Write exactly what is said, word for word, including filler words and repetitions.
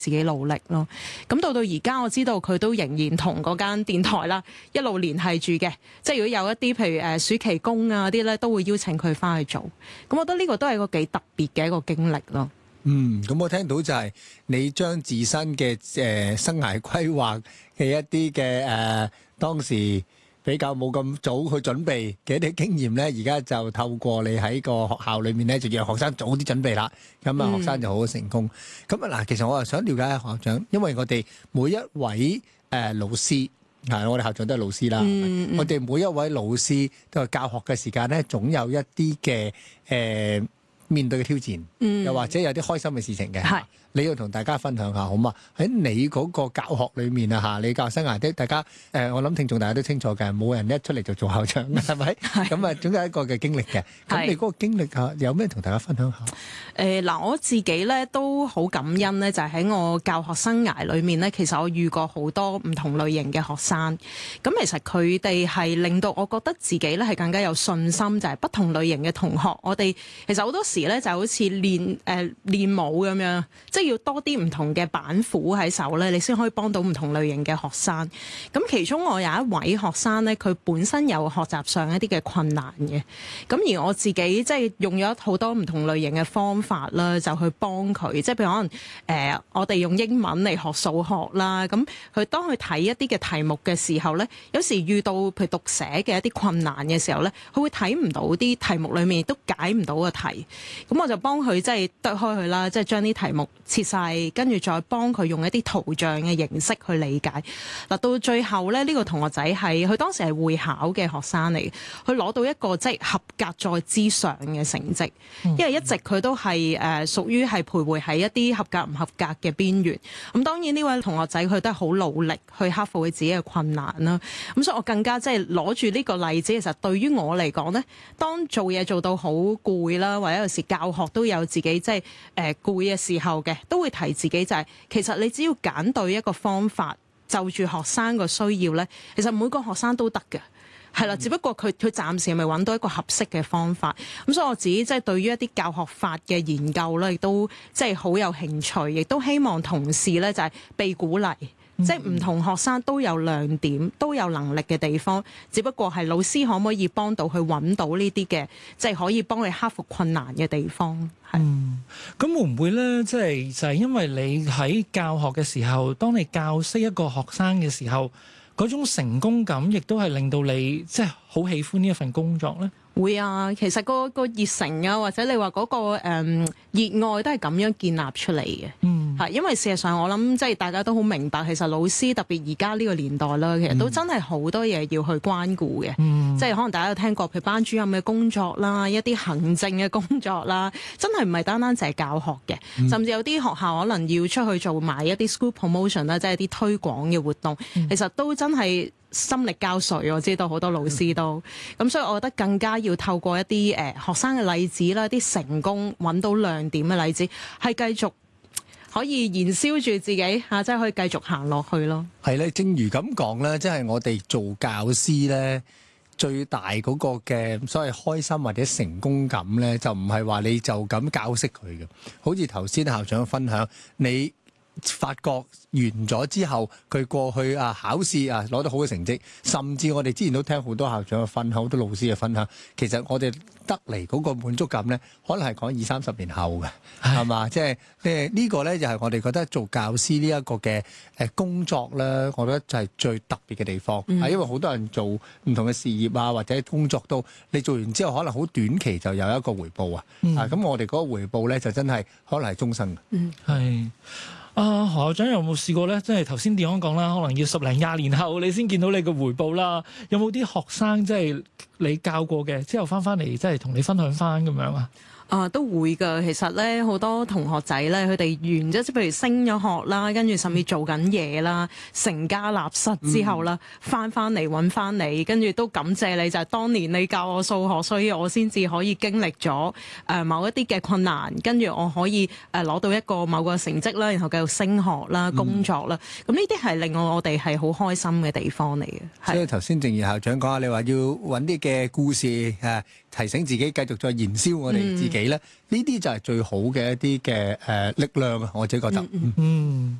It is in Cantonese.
自己努力咯。咁到到而家，我知道佢都仍然同嗰間電台啦一路聯繫住嘅，即係如果有一啲譬如誒暑期工啊啲咧，都會邀請佢翻去做。咁我覺得呢個都係個幾特別嘅一個經歷咯。 嗯，咁我聽到就係你將自身嘅誒、呃、生涯規劃嘅一啲嘅誒當時比較冇咁早去準備嘅一啲經驗咧，而家就透過你喺個學校裏面咧，就讓學生早啲準備啦。咁啊，學生就好成功。咁啊嗱，其實我又想了解下校長，因為我哋每一位誒、呃、老師，係我哋校長都係老師啦。嗯嗯、我哋每一位老師都係教學嘅時間咧，總有一啲嘅誒。呃面對嘅挑戰，嗯、又或者有啲開心嘅事情嘅，是你要同大家分享下好嘛？喺你嗰個教學裏面啊嚇，你教生涯的大家誒、呃，我諗聽眾大家都清楚嘅，冇人一出嚟就做校長嘅，係咪？咁啊，總有一個嘅經歷嘅。咁你嗰個經歷啊，有咩同大家分享下？ 誒嗱、呃，我自己咧都好感恩咧，就係、是、喺我教學生涯裏面咧，其實我遇過好多唔同類型嘅學生。咁其實佢哋係令到我覺得自己咧係更加有信心，就係、是、不同類型嘅同學，我哋其實好多時咧就好似練誒、呃、練舞咁樣，即係要多啲唔同嘅板斧喺手咧，你先可以幫到唔同類型嘅學生。咁其中我有一位學生咧，佢本身有學習上一啲嘅困難嘅，咁而我自己即係用咗好多唔同類型嘅方法啦，就去幫佢。即係譬如可能誒、呃，我哋用英文嚟學數學啦，咁佢當佢睇一啲嘅題目嘅時候咧，有時遇到譬如讀寫嘅一啲困難嘅時候咧，佢會睇唔到啲題目裡面亦都解唔到個題。咁我就幫佢即係剁開佢啦，即係將啲題目切晒，跟住再幫佢用一啲圖像嘅形式去理解。嗱，到最後咧，呢、呢個同學仔係佢當時係會考嘅學生嚟，佢攞到一個即係合格再之上嘅成績，因為一直佢都係誒屬於係徘徊喺一啲合格唔合格嘅邊緣。咁當然呢位同學仔佢都係好努力去克服佢自己嘅困難啦。咁所以我更加即係攞住呢個例子，其實對於我嚟講咧，當做嘢做到好攰啦，或者有時教學都有自己即係誒攰嘅時候嘅，都會提自己就係、是、其實你只要揀對一個方法，就住學生個需要咧，其實每個學生都得嘅。係啦，只不過佢佢暫時未揾到一個合適嘅方法，咁所以我自己即係對於一啲教學法嘅研究咧，亦都即係好有興趣，亦都希望同事咧就係被鼓勵，嗯、即係唔同學生都有亮點，都有能力嘅地方，只不過係老師可唔可以幫到佢揾到呢啲嘅，即係可以幫佢克服困難嘅地方。係， 嗯，咁會唔會咧？即係就係因為你喺教學嘅時候，當你教識一個學生嘅時候，嗰種成功感，亦都係令到你即係好喜歡呢一份工作咧。 會啊，其實個個熱誠啊，或者你話嗰、那個誒、嗯、熱愛都係咁樣建立出嚟嘅。嗯，係因為事實上我諗即係大家都好明白，其實老師特別而家呢個年代啦，其實都真係好多嘢要去關顧嘅。嗯，即係可能大家有聽過，譬如班主任嘅工作啦，一啲行政嘅工作啦，真係唔係單單淨係教學嘅，嗯、甚至有啲學校可能要出去做埋一啲 school promotion 啦，即係啲推廣嘅活動，嗯、其實都真係心力交瘁。我知道好多老師都咁，嗯、所以我覺得更加要透過一啲誒、呃、學生嘅例子啦，啲成功揾到亮點嘅例子，係繼續可以燃燒住自己嚇，即係可以繼續行落去咯。 係咧，正如咁講咧，即係我哋做教師咧，最大嗰個嘅所謂開心或者成功感咧，就唔係話你就咁教識佢嘅。好似頭先校長分享，你發覺完咗之後，佢過去啊考試啊攞到好嘅成績，甚至我哋之前都聽好多校長嘅分享，好多老師嘅分享。其實我哋得嚟嗰個滿足感咧，可能係講二三十年後嘅，係嘛？即係誒呢個咧，就係我哋覺得做教師呢一個嘅誒工作咧，我覺得就係最特別嘅地方。嗯、因為好多人做唔同嘅事業啊，或者工作都，你做完之後可能好短期就有一個回報啊。嗯、啊，咁我哋嗰個回報咧就真係可能係終身嘅。嗯， 係。啊，何校長有冇試過咧？即係頭先電安講啦，可能要十零廿年後你先見到你嘅回報啦。有冇啲學生即係你教過嘅之後翻翻嚟，即係同你分享翻咁樣啊？ 啊，都會㗎。其實咧，好多同學仔咧，佢哋完咗，即譬如升咗學啦，跟住甚至做緊嘢啦，成家立室之後啦，翻翻嚟揾翻你，跟住都感謝你，就係、是、當年你教我數學，所以我先至可以經歷咗誒、呃、某一啲嘅困難，跟住我可以誒攞、呃、到一個某個成績啦，然後繼續升學啦、工作啦。咁呢啲係令我我哋係好開心嘅地方嚟嘅。 所以頭先正如校長講下，你話要揾啲嘅故事誒提醒自己繼續再燃燒我哋自己咧，呢啲就係最好嘅一啲嘅誒力量啊！我自己覺得。 嗯。